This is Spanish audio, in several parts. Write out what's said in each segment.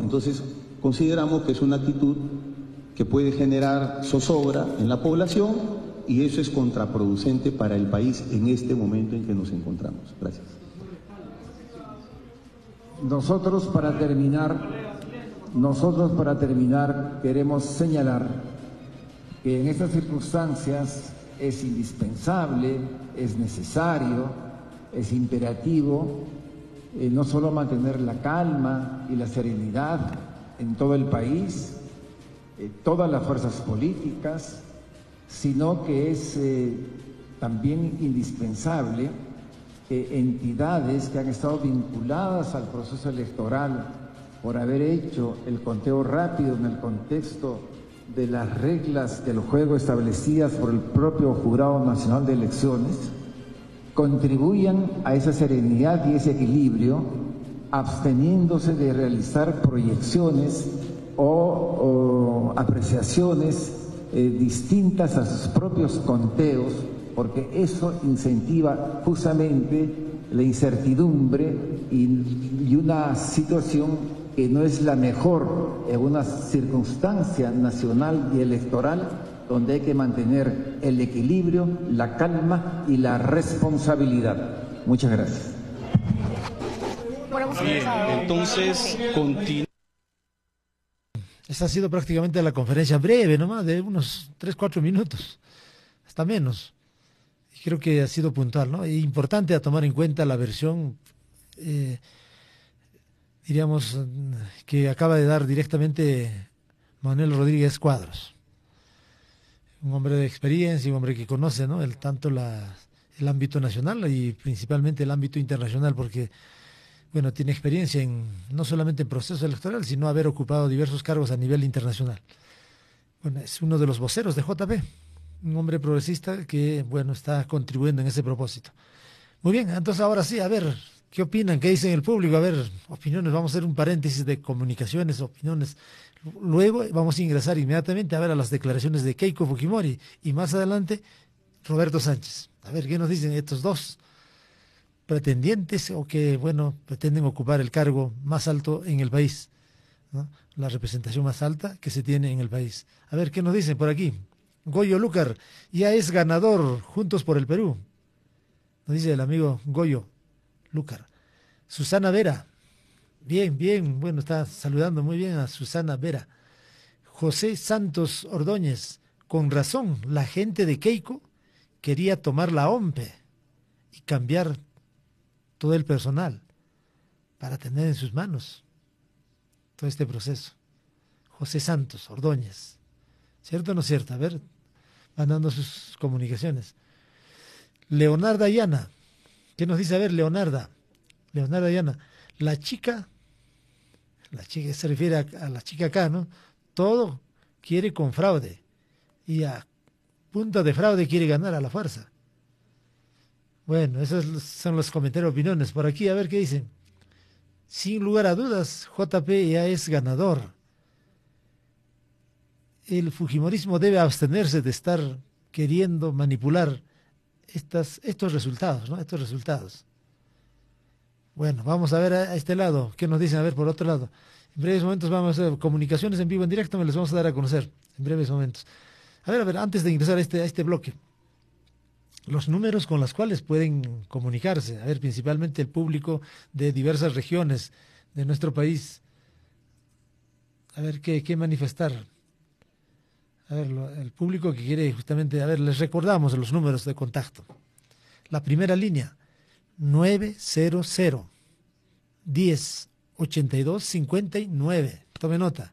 Entonces, consideramos que es una actitud que puede generar zozobra en la población y eso es contraproducente para el país en este momento en que nos encontramos. Gracias. Nosotros para terminar queremos señalar que en estas circunstancias es indispensable, es necesario, es imperativo no solo mantener la calma y la serenidad en todo el país, todas las fuerzas políticas, sino que es también indispensable que entidades que han estado vinculadas al proceso electoral por haber hecho el conteo rápido en el contexto de las reglas del juego establecidas por el propio Jurado Nacional de Elecciones, contribuyan a esa serenidad y ese equilibrio, absteniéndose de realizar proyecciones o apreciaciones distintas a sus propios conteos, porque eso incentiva justamente la incertidumbre y una situación que no es la mejor en una circunstancia nacional y electoral donde hay que mantener el equilibrio, la calma y la responsabilidad. Muchas gracias. Bien, entonces continúa. Esta ha sido prácticamente la conferencia breve, nomás, de unos 3-4 minutos, hasta menos. Y creo que ha sido puntual, ¿no? Y importante a tomar en cuenta la versión, diríamos, que acaba de dar directamente Manuel Rodríguez Cuadros. Un hombre de experiencia, un hombre que conoce, ¿no? Tanto el ámbito nacional y principalmente el ámbito internacional, porque bueno, tiene experiencia no solamente en proceso electoral, sino haber ocupado diversos cargos a nivel internacional. Bueno, es uno de los voceros de JP, un hombre progresista que, bueno, está contribuyendo en ese propósito. Muy bien, entonces ahora sí, a ver, ¿qué opinan? ¿Qué dicen el público? A ver, opiniones, vamos a hacer un paréntesis de comunicaciones, opiniones. Luego vamos a ingresar inmediatamente a ver a las declaraciones de Keiko Fujimori y más adelante Roberto Sánchez. A ver, ¿qué nos dicen estos dos pretendientes o que, bueno, pretenden ocupar el cargo más alto en el país, ¿no? La representación más alta que se tiene en el país? A ver, ¿qué nos dicen por aquí? Goyo Lucar ya es ganador, Juntos por el Perú. Nos dice el amigo Goyo Lucar. Susana Vera. Bien, bien, bueno, está saludando muy bien a Susana Vera. José Santos Ordóñez. Con razón, la gente de Keiko quería tomar la OMPE y cambiar todo el personal para tener en sus manos todo este proceso. José Santos Ordóñez. ¿Cierto o no cierto? A ver, van dando sus comunicaciones. Leonarda Ayana. ¿Qué nos dice? A ver, Leonarda Ayana. La chica se refiere a la chica acá, ¿no? Todo quiere con fraude y a punta de fraude quiere ganar a la fuerza. Bueno, esos son los comentarios, opiniones. Por aquí, a ver qué dicen. Sin lugar a dudas, JP ya es ganador. El fujimorismo debe abstenerse de estar queriendo manipular estos resultados, ¿no? Estos resultados. Bueno, vamos a ver a este lado. ¿Qué nos dicen? A ver, por otro lado. En breves momentos vamos a hacer comunicaciones en vivo, en directo, me les vamos a dar a conocer. En breves momentos. A ver, antes de ingresar a este bloque. Los números con los cuales pueden comunicarse, a ver, principalmente el público de diversas regiones de nuestro país, a ver qué manifestar. A ver, el público que quiere justamente, a ver, les recordamos los números de contacto. La primera línea, 900 10 82 59. Tome nota,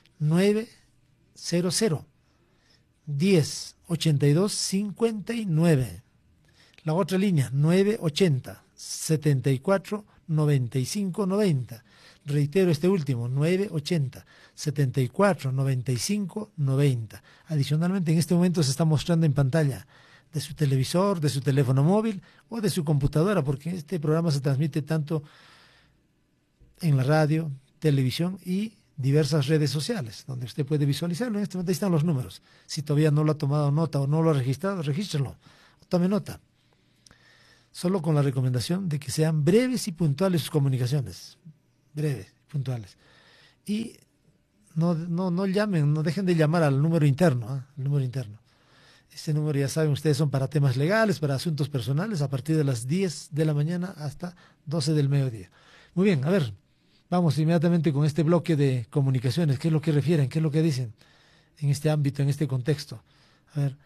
900 10 82 59. La otra línea, 980 74 95 90. Reitero este último, 980 74 95 90. Adicionalmente, en este momento se está mostrando en pantalla de su televisor, de su teléfono móvil o de su computadora, porque este programa se transmite tanto en la radio, televisión y diversas redes sociales, donde usted puede visualizarlo. En este momento ahí están los números. Si todavía no lo ha tomado nota o no lo ha registrado, regístrelo. Tome nota. Solo con la recomendación de que sean breves y puntuales sus comunicaciones. Breves, puntuales. y no llamen, no dejen de llamar al número interno, el número interno. Este número, ya saben ustedes, son para temas legales, para asuntos personales, a partir de las 10 de la mañana hasta 12 del mediodía. Muy bien, a ver, vamos inmediatamente con este bloque de comunicaciones. ¿Qué es lo que refieren? ¿Qué es lo que dicen en este ámbito, en este contexto? A ver,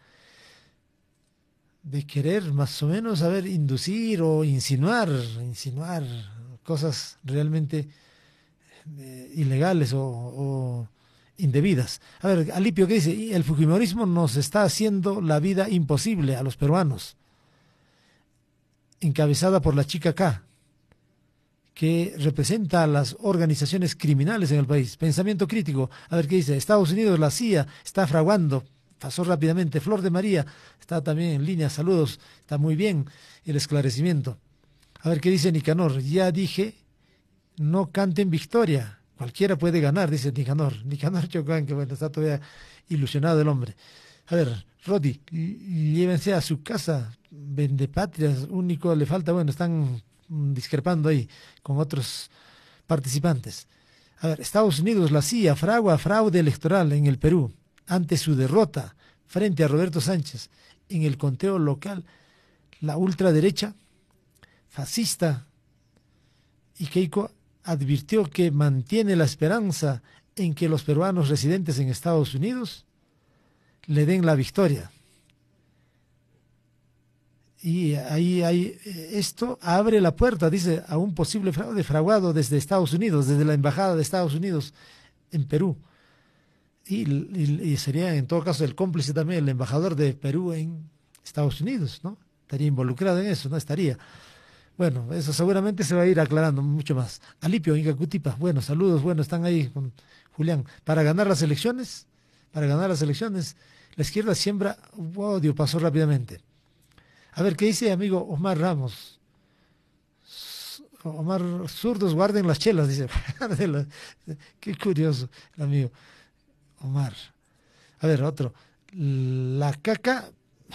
de querer más o menos, a ver, inducir o insinuar cosas realmente ilegales o indebidas. A ver, Alipio, ¿qué dice? Y el fujimorismo nos está haciendo la vida imposible a los peruanos, encabezada por la chica K, que representa a las organizaciones criminales en el país. Pensamiento crítico. A ver qué dice. Estados Unidos, la CIA, está fraguando. Pasó rápidamente. Flor de María está también en línea. Saludos. Está muy bien el esclarecimiento. A ver qué dice Nicanor. Ya dije, no canten victoria. Cualquiera puede ganar, dice Nicanor. Nicanor Chocán, que bueno, está todavía ilusionado el hombre. A ver, Rodi, llévense a su casa. Vendepatrias, único le falta. Bueno, están discrepando ahí con otros participantes. A ver, Estados Unidos, la CIA, fragua fraude electoral en el Perú ante su derrota frente a Roberto Sánchez en el conteo local. La ultraderecha fascista y Keiko advirtió que mantiene la esperanza en que los peruanos residentes en Estados Unidos le den la victoria. Y ahí esto abre la puerta, dice, a un posible fraude fraguado desde Estados Unidos, desde la Embajada de Estados Unidos en Perú. Y sería en todo caso el cómplice también el embajador de Perú en Estados Unidos, ¿no? Estaría involucrado en eso, ¿no? Estaría. Bueno, eso seguramente se va a ir aclarando mucho más. Alipio, Inca Cutipa, bueno, saludos, bueno, están ahí con Julián. Para ganar las elecciones, la izquierda siembra odio, pasó rápidamente. A ver, ¿qué dice amigo Omar Ramos? Omar, zurdos guarden las chelas, dice. Qué curioso el amigo Omar. A ver, otro. La caca,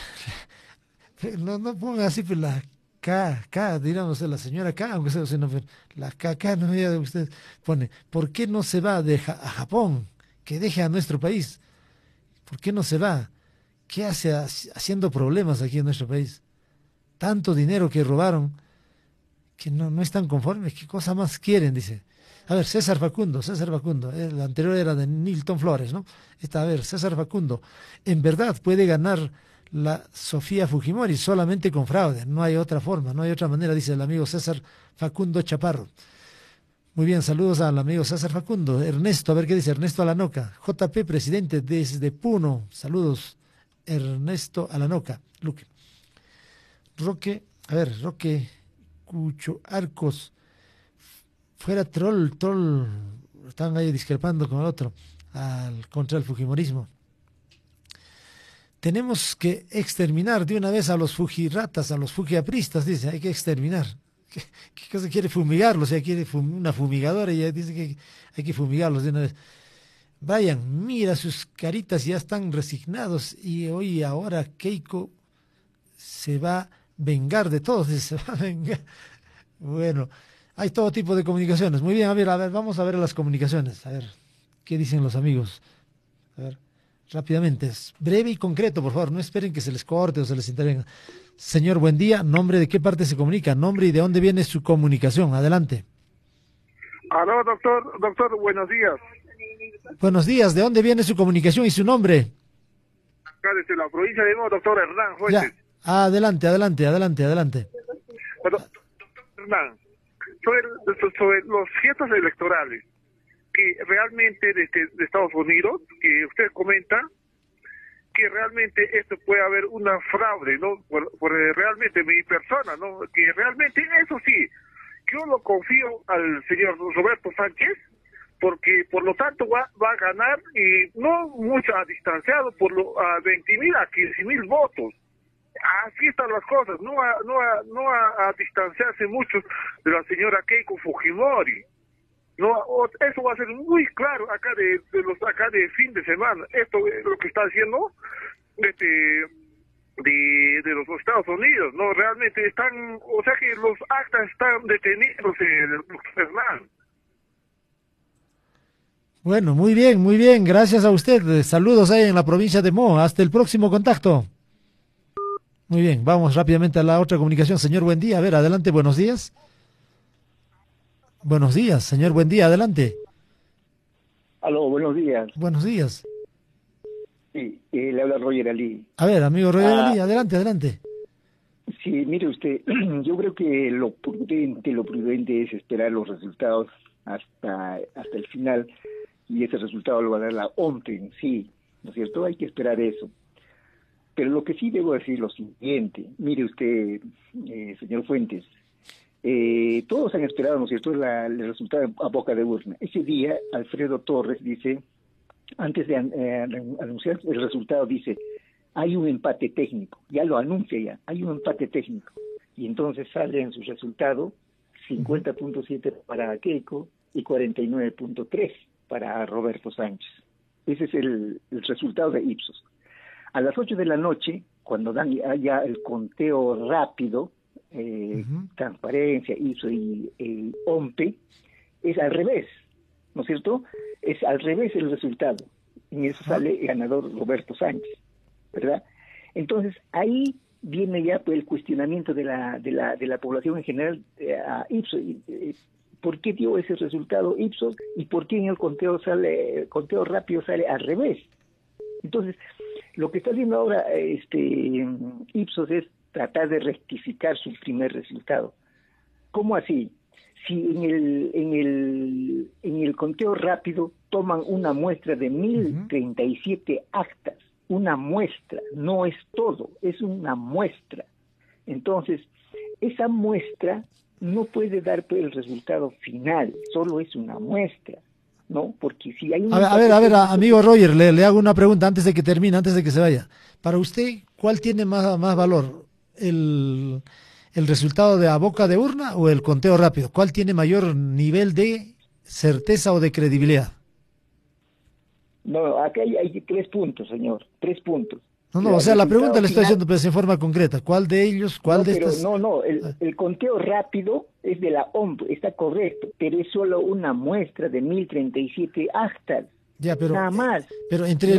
no ponga así, pero la K, digamos, la señora K, aunque sea, sino, la KK, no me usted pone, ¿por qué no se va a Japón? Que deje a nuestro país. ¿Por qué no se va? ¿Qué hace haciendo problemas aquí en nuestro país? Tanto dinero que robaron, que no están conformes. ¿Qué cosa más quieren? Dice. A ver, César Facundo. El anterior era de Nilton Flores, ¿no? A ver, César Facundo. En verdad puede ganar la Sofía Fujimori solamente con fraude. No hay otra forma, no hay otra manera, dice el amigo César Facundo Chaparro. Muy bien, saludos al amigo César Facundo. Ernesto, a ver qué dice Ernesto Alanoca. JP, presidente desde Puno. Saludos, Ernesto Alanoca. Luque. Roque Cucho Arcos. Fuera troll. Están ahí discrepando con el otro, contra el fujimorismo. Tenemos que exterminar de una vez a los fujiratas, a los fujiapristas, dice, hay que exterminar. ¿Qué cosa quiere fumigarlos? O sea, quiere una fumigadora y ya dice que hay que fumigarlos de una vez. Brian, mira sus caritas, ya están resignados y hoy ahora Keiko se va a vengar de todos, se va a vengar. Bueno, hay todo tipo de comunicaciones. Muy bien, a ver, vamos a ver las comunicaciones. A ver, ¿qué dicen los amigos? A ver, rápidamente, es breve y concreto, por favor, no esperen que se les corte o se les intervenga. Señor, buen día, nombre de qué parte se comunica, nombre y de dónde viene su comunicación. Adelante. Aló, doctor, buenos días. Buenos días, ¿de dónde viene su comunicación y su nombre? Acá desde la provincia de Nuevo, doctor Hernán Fuentes. Ya, adelante. Doctor Hernán, sobre los gestos electorales que realmente de Estados Unidos, que usted comenta, que realmente esto puede haber una fraude, ¿no? Por realmente mi persona, ¿no? Que realmente eso sí, yo lo confío al señor Roberto Sánchez, porque por lo tanto va a ganar y no mucho distanciado, a 20.000 a 15.000 votos. Así están las cosas, no a distanciarse mucho de la señora Keiko Fujimori. No, eso va a ser muy claro acá de fin de semana. Esto es lo que está haciendo de los Estados Unidos, no realmente están, o sea que los actas están detenidos en el doctor Hernán. Bueno, muy bien, gracias a usted. Saludos ahí en la provincia de Mo. Hasta el próximo contacto. Muy bien, vamos rápidamente a la otra comunicación. Señor, buen día. A ver, adelante, buenos días. Buenos días, señor, buen día, adelante. Aló, buenos días. Buenos días. Sí, le habla Roger Ali. A ver, amigo Roger Ali, adelante. Sí, mire usted, yo creo que lo prudente es esperar los resultados hasta el final, y ese resultado lo va a dar la OMP en sí, ¿no es cierto? Hay que esperar eso. Pero lo que sí debo decir lo siguiente, mire usted, señor Fuentes, todos han esperado, ¿no es cierto?, el resultado a boca de urna. Ese día, Alfredo Torres dice, antes de anunciar el resultado, dice, hay un empate técnico, ya lo anuncia ya, hay un empate técnico. Y entonces sale en su resultado 50.7 para Keiko y 49.3 para Roberto Sánchez. Ese es el resultado de Ipsos. A las 8 de la noche, cuando dan ya el conteo rápido, Transparencia, Ipsos y OMPE, es al revés, ¿no es cierto? Es al revés el resultado. En eso sale ganador Roberto Sánchez, ¿verdad? Entonces, ahí viene ya pues, el cuestionamiento de la población en general a Ipsos. ¿Por qué dio ese resultado Ipsos y por qué en el conteo rápido sale al revés? Entonces, lo que está haciendo ahora Ipsos es tratar de rectificar su primer resultado. ¿Cómo así? Si en el conteo rápido toman una muestra de 1037 actas, una muestra, no es todo, es una muestra. Entonces, esa muestra no puede dar pues, el resultado final, solo es una muestra, ¿no? Porque si hay A ver, amigo Roger, le hago una pregunta antes de que termine, antes de que se vaya. Para usted, ¿cuál tiene más valor? ¿El resultado de a boca de urna o el conteo rápido? ¿Cuál tiene mayor nivel de certeza o de credibilidad? No, acá hay 3 puntos, señor, 3 puntos. No, o sea, la pregunta le estoy haciendo pues, en forma concreta. ¿Cuál de ellos, estas? El conteo rápido es de la OMP, está correcto, pero es solo una muestra de 1037 actas. Ya, pero, nada más. Pero entre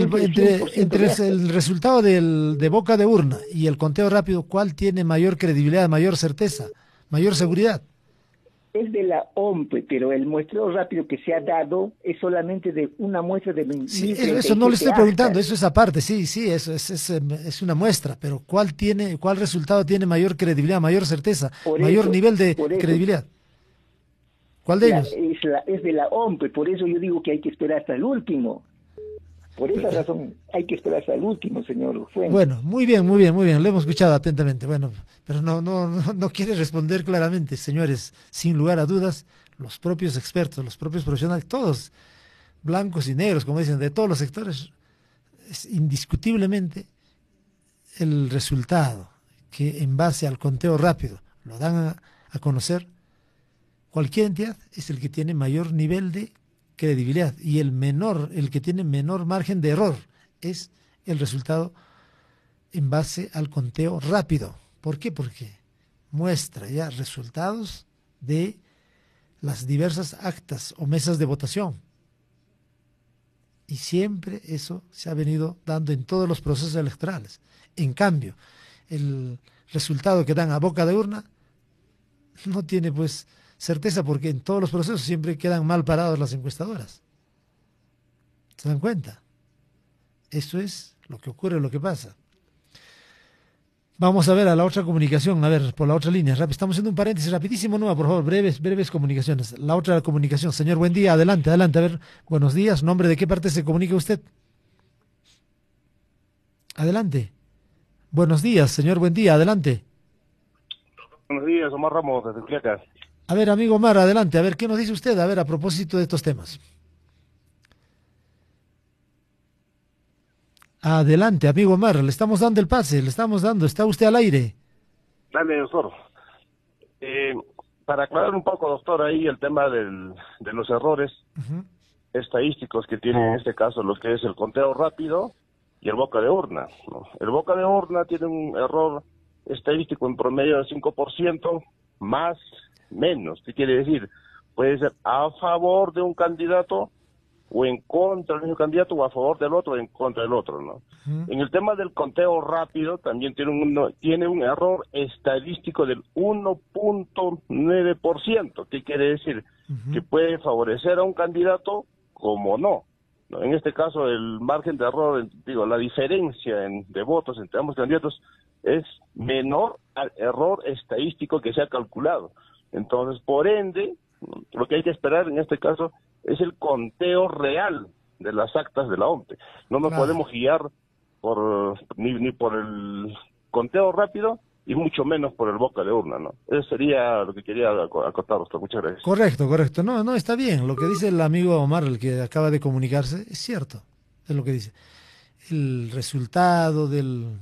el resultado de boca de urna y el conteo rápido, ¿cuál tiene mayor credibilidad, mayor certeza, mayor seguridad? Es de la OMP, pero el muestreo rápido que se ha dado es solamente de una muestra de 1037 eso no le estoy preguntando, actas. eso es aparte, sí, eso es una muestra, pero ¿cuál resultado tiene mayor credibilidad, mayor certeza, mayor nivel de credibilidad? ¿Cuál de ellos? Es de la OMP, por eso yo digo que hay que esperar hasta el último. Por esa razón hay que esperar hasta el último, señor Fuentes. Bueno, muy bien, lo hemos escuchado atentamente. Bueno, pero no quiere responder claramente, señores. Sin lugar a dudas, los propios expertos, los propios profesionales, todos, blancos y negros, como dicen, de todos los sectores, es indiscutiblemente el resultado que en base al conteo rápido lo dan a conocer cualquier entidad es el que tiene mayor nivel de credibilidad y el que tiene menor margen de error es el resultado en base al conteo rápido. ¿Por qué? Porque muestra ya resultados de las diversas actas o mesas de votación. Y siempre eso se ha venido dando en todos los procesos electorales. En cambio, el resultado que dan a boca de urna no tiene pues certeza porque en todos los procesos siempre quedan mal parados las encuestadoras. ¿Se dan cuenta? Eso es lo que ocurre, lo que pasa. Vamos a ver a la otra comunicación, a ver, por la otra línea. Estamos haciendo un paréntesis rapidísimo, no, por favor, breves comunicaciones. La otra comunicación, señor, buen día, adelante, a ver, buenos días, nombre de qué parte se comunica usted. Adelante. Buenos días, señor, buen día, adelante. Buenos días, Omar Ramos, desde Quiacas. A ver, amigo Omar, adelante, a ver, ¿qué nos dice usted? A ver, a propósito de estos temas. Adelante, amigo Omar, le estamos dando el pase, está usted al aire. Dale, doctor. Para aclarar un poco, doctor, ahí el tema de los errores estadísticos que tiene en este caso lo que es el conteo rápido y el boca de urna, ¿no? El boca de urna tiene un error estadístico en promedio del 5%, menos. ¿Qué quiere decir? Puede ser a favor de un candidato o en contra del mismo candidato, o a favor del otro, o en contra del otro, ¿no? En el tema del conteo rápido, también tiene un error estadístico del 1.9%. ¿Qué quiere decir? Que puede favorecer a un candidato como no. En este caso, el margen de error, la diferencia de votos entre ambos candidatos es menor al error estadístico que se ha calculado. Entonces, por ende, lo que hay que esperar en este caso es el conteo real de las actas de la OMPE. No nos podemos guiar ni por el conteo rápido y mucho menos por el boca de urna, ¿no? Eso sería lo que quería acotar, doctor. Muchas gracias. Correcto. No, está bien. Lo que dice el amigo Omar, el que acaba de comunicarse, es cierto. Es lo que dice. El resultado del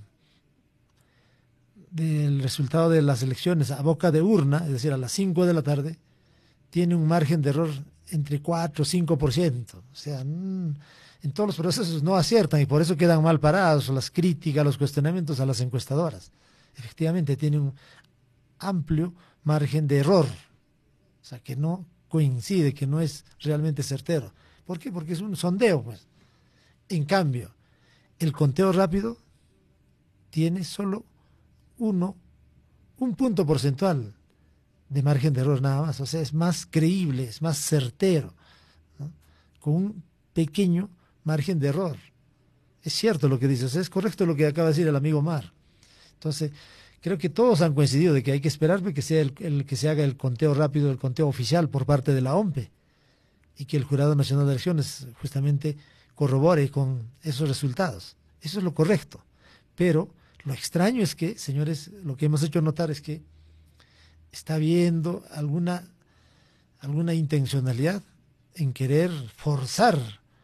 resultado de las elecciones a boca de urna, es decir, a las 5 de la tarde, tiene un margen de error entre 4 o 5%. O sea, en todos los procesos no aciertan y por eso quedan mal parados las críticas, los cuestionamientos a las encuestadoras. Efectivamente, tiene un amplio margen de error. O sea, que no coincide, que no es realmente certero. ¿Por qué? Porque es un sondeo, pues. En cambio, el conteo rápido tiene solo un punto porcentual de margen de error nada más. O sea, es más creíble, es más certero, ¿no? Con un pequeño margen de error. Es cierto lo que dices, o sea, es correcto lo que acaba de decir el amigo Mar. Entonces, creo que todos han coincidido de que hay que esperar que sea el que se haga el conteo rápido, el conteo oficial por parte de la OMPE y que el Jurado Nacional de Elecciones justamente corrobore con esos resultados. Eso es lo correcto. Pero lo extraño es que, señores, lo que hemos hecho notar es que está habiendo alguna intencionalidad en querer forzar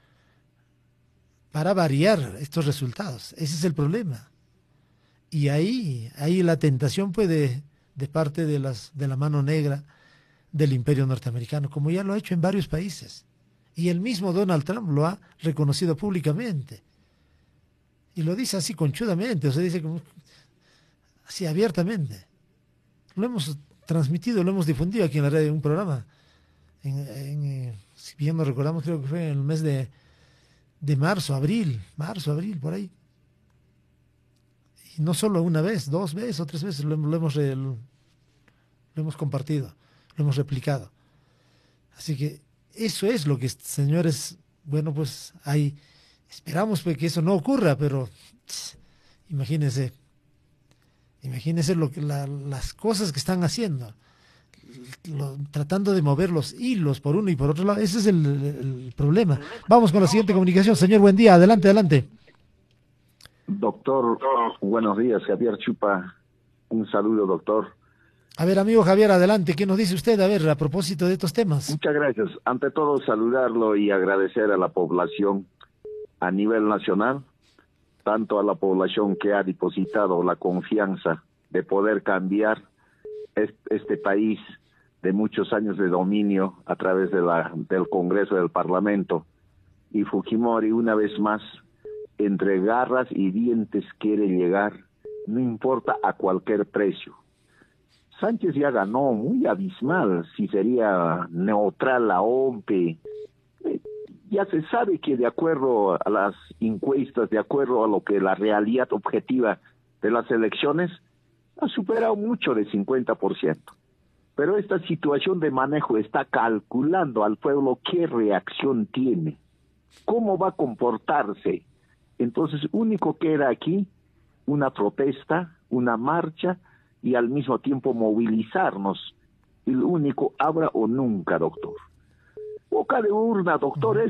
para variar estos resultados. Ese es el problema. Y ahí la tentación puede de parte de la mano negra del imperio norteamericano, como ya lo ha hecho en varios países. Y el mismo Donald Trump lo ha reconocido públicamente. Y lo dice así conchudamente, o sea, dice como, así abiertamente. Lo hemos transmitido, lo hemos difundido aquí en la red de un programa. Si bien nos recordamos, creo que fue en el mes de marzo, abril, por ahí. Y no solo una vez, 2 veces o 3 veces lo hemos compartido, lo hemos replicado. Así que eso es lo que, señores, bueno, pues esperamos pues que eso no ocurra, pero imagínense las cosas que están haciendo, tratando de mover los hilos por uno y por otro lado. Ese es el problema. Vamos con la siguiente comunicación. Señor, buen día, adelante. Doctor, buenos días, Javier Chupa, un saludo, doctor. A ver, amigo Javier, adelante, ¿qué nos dice usted? A ver, a propósito de estos temas. Muchas gracias. Ante todo, saludarlo y agradecer a la población a nivel nacional, tanto a la población que ha depositado la confianza de poder cambiar este país de muchos años de dominio a través del Congreso, del Parlamento. Y Fujimori, una vez más, entre garras y dientes quiere llegar, no importa a cualquier precio. Sánchez ya ganó muy abismal, si sería neutral la OMPE. Ya se sabe que de acuerdo a las encuestas, de acuerdo a lo que la realidad objetiva de las elecciones, ha superado mucho de 50%. Pero esta situación de manejo está calculando al pueblo qué reacción tiene, cómo va a comportarse. Entonces, único que era aquí, una protesta, una marcha y al mismo tiempo movilizarnos. El único ahora o nunca, doctor. Boca de urna, doctor,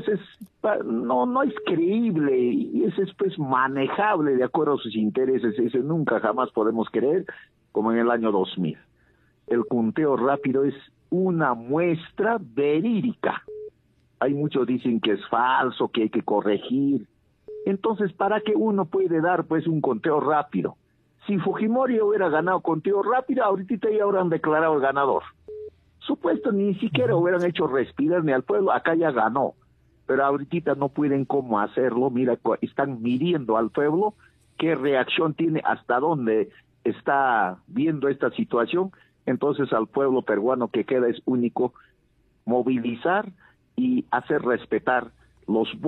no es creíble y ese es pues manejable de acuerdo a sus intereses. Ese nunca jamás podemos creer como en el año 2000. El conteo rápido es una muestra verídica. Hay muchos dicen que es falso, que hay que corregir. Entonces, ¿para qué uno puede dar pues un conteo rápido? Si Fujimori hubiera ganado conteo rápido, ahorita ya habrán declarado el ganador. Supuesto, ni siquiera hubieran hecho respirar ni al pueblo, acá ya ganó. Pero ahorita no pueden cómo hacerlo, mira, están midiendo al pueblo qué reacción tiene, hasta dónde está viendo esta situación. Entonces al pueblo peruano que queda es único movilizar y hacer respetar los